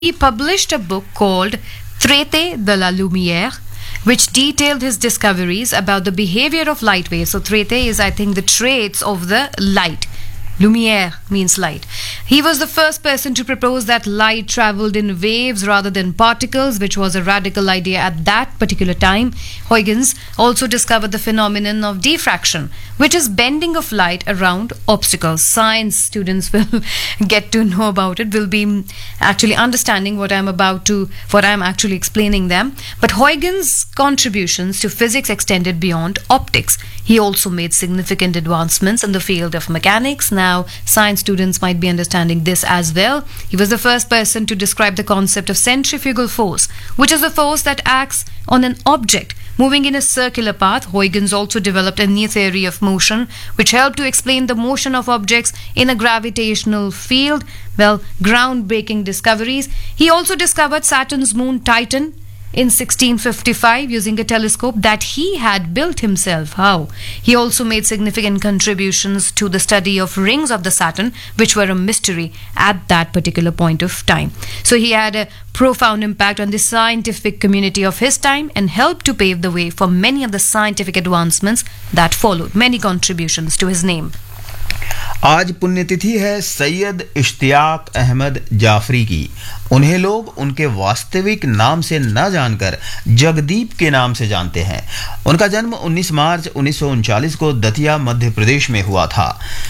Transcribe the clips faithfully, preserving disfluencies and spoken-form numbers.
He published a book called Traité de la Lumière, which detailed his discoveries about the behavior of light waves. So, traité is, I think, the traits of the light. Lumière means light. He was the first person to propose that light traveled in waves rather than particles, which was a radical idea at that particular time. Huygens also discovered the phenomenon of diffraction, which is bending of light around obstacles. Science students will get to know about it, will be actually understanding what I'm about to, what I'm actually explaining them. But Huygens' contributions to physics extended beyond optics. He also made significant advancements in the field of mechanics. Now, science students might be understanding this as well. He was the first person to describe the concept of centrifugal force, which is a force that acts on an object moving in a circular path. Huygens also developed a new theory of motion, which helped to explain the motion of objects in a gravitational field. Well, groundbreaking discoveries. He also discovered Saturn's moon Titan in sixteen fifty-five using a telescope that he had built himself. How? He also made significant contributions to the study of rings of the Saturn, which were a mystery at that particular point of time. So he had a profound impact on the scientific community of his time and helped to pave the way for many of the scientific advancements that followed. Many contributions to his name. आज पुण्यतिथि है सैयद इश्तियाक अहमद जाफरी की। उन्हें लोग उनके वास्तविक नाम से न जानकर जगदीप के नाम से जानते हैं। उनका जन्म उन्नीस मार्च उन्नीस सौ उनचालीस को दतिया मध्य प्रदेश में हुआ था।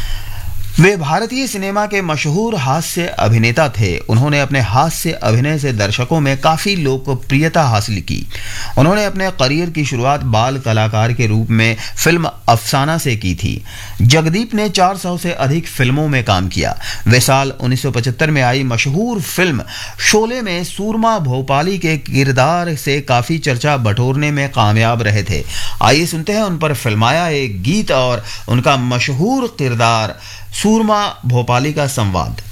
वे भारतीय सिनेमा के मशहूर हास्य अभिनेता थे। उन्होंने अपने हास्य अभिनय से दर्शकों में काफ़ी लोकप्रियता हासिल की। उन्होंने अपने करियर की शुरुआत बाल कलाकार के रूप में फिल्म अफसाना से की थी। जगदीप ने चार सौ से अधिक फिल्मों में काम किया। वे साल उन्नीस सौ पचहत्तर में आई मशहूर फिल्म शोले में सूरमा भोपाली के किरदार से काफ़ी चर्चा बटोरने में कामयाब रहे थे। आइए सुनते हैं उन पर फिल्माया एक गीत और उनका मशहूर किरदार सूरमा भोपाली का संवाद।